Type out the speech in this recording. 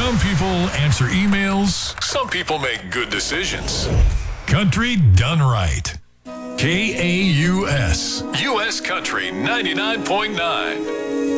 Some people answer emails. Some people make good decisions. Country done right. KAUS. U.S. Country 99.9.